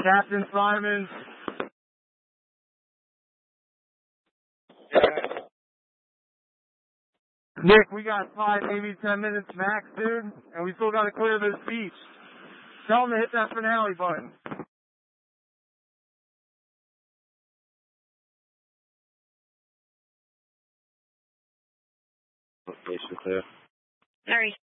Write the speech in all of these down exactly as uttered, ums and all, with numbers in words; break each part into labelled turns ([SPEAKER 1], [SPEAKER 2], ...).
[SPEAKER 1] Captain Simons. Yeah. Nick, we got five, maybe ten minutes max, dude, and we still got to clear this beach. Tell them to hit that finale button.
[SPEAKER 2] Location clear.
[SPEAKER 3] Sorry.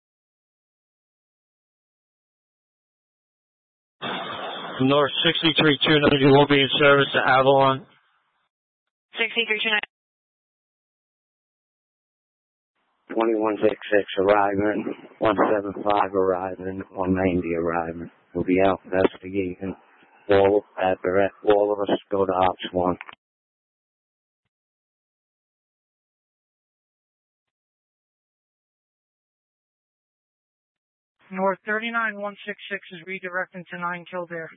[SPEAKER 4] North sixty-three two ninety will be in service to Avalon.
[SPEAKER 3] sixty-three two ninety.
[SPEAKER 2] twenty-one sixty-six arriving, one seventy-five arriving, one ninety arriving. We'll be out investigating. All at direct, all of us go to Ops one.
[SPEAKER 5] North thirty-nine one sixty-six is redirecting to nine Kildare.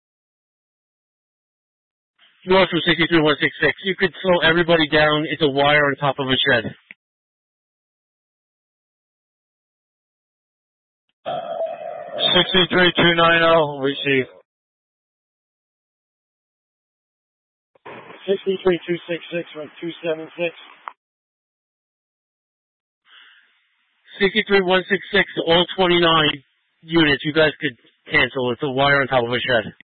[SPEAKER 4] North from sixty-three one sixty-six. You could slow everybody down. It's a wire on top of a shed. sixty-three two ninety, receive.
[SPEAKER 1] sixty-three two sixty-six from two seventy-six.
[SPEAKER 4] sixty-three one sixty-six, all twenty-nine units. You guys could cancel. It's a wire on top of a shed.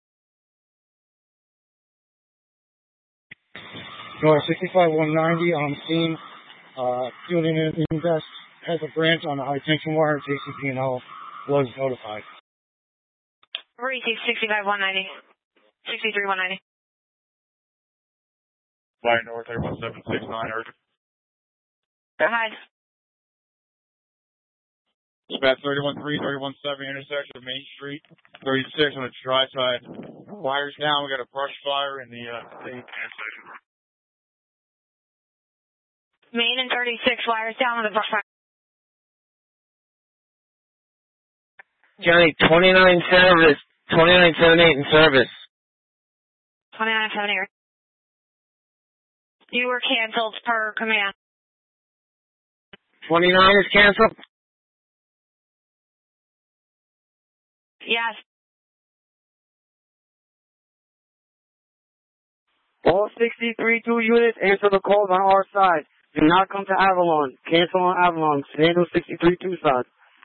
[SPEAKER 1] North sixty-five one ninety on scene. Uh, Unit Invest has a branch on the high tension wire. J C P and O was notified.
[SPEAKER 3] Receive sixty-five one ninety. sixty-three one ninety.
[SPEAKER 6] Flying North thirty-one seven six nine, urgent.
[SPEAKER 3] Go ahead.
[SPEAKER 6] Dispatch thirty-one three, thirty-one seven, intersection of Main Street, thirty-six on the dry side. Wires down, we got a brush fire in the uh, state intersection.
[SPEAKER 3] Main and thirty-six, wires down with a brush fire.
[SPEAKER 4] Johnny, twenty-nine service. twenty-nine seventy-eight in service.
[SPEAKER 3] twenty-nine seventy-eight. You were canceled per command.
[SPEAKER 4] twenty-nine is canceled?
[SPEAKER 3] Yes.
[SPEAKER 1] All sixty-three two units answer the calls on our side. Do not come to Avalon. Cancel on Avalon. Handle sixty-three two side.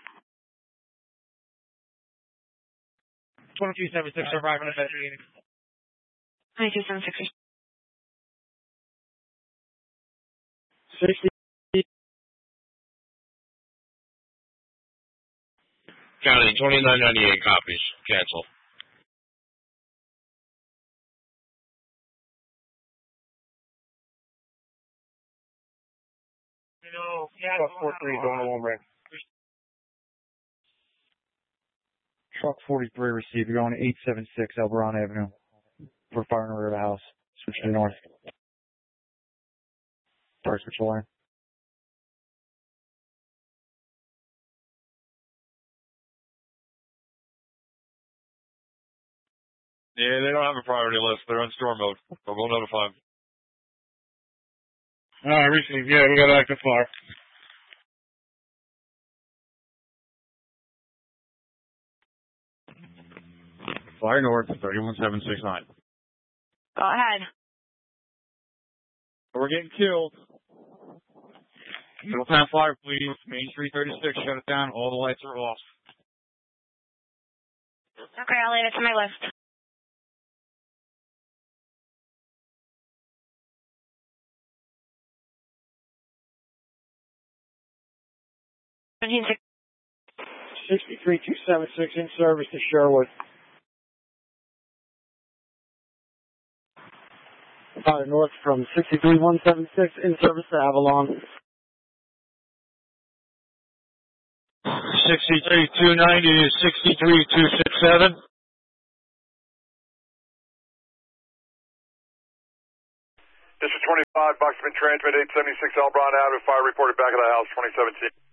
[SPEAKER 5] twenty-two seventy-six arriving investigating.
[SPEAKER 3] twenty-two seven six.
[SPEAKER 1] sixty.
[SPEAKER 4] County, twenty-nine ninety-eight copies. Cancel.
[SPEAKER 5] No, yeah.
[SPEAKER 1] Truck forty-three going to one ring. Truck forty-three receive. You're going to eight seventy-six Elberon Avenue for fire in the rear of the house. Switch to north. First patrol line.
[SPEAKER 6] Yeah, they don't have a priority list. They're on storm mode, but we'll notify them.
[SPEAKER 1] All right, receive. Yeah, we got active fire.
[SPEAKER 6] Fire North, thirty-one seven six nine.
[SPEAKER 3] Go ahead.
[SPEAKER 6] We're getting killed. Middletown Fire, please. Main Street thirty-six, shut it down. All the lights are off.
[SPEAKER 3] Okay, I'll add it to my list.
[SPEAKER 1] sixty-three two seventy-six in service to Sherwood. Fire north from sixty-three one seventy-six in service to Avalon.
[SPEAKER 4] sixty-three two ninety to sixty-three two sixty-seven.
[SPEAKER 7] District twenty-five, Buxman transmit eight seventy-six Elbron Avenue, fire reported back of the house, twenty seventeen.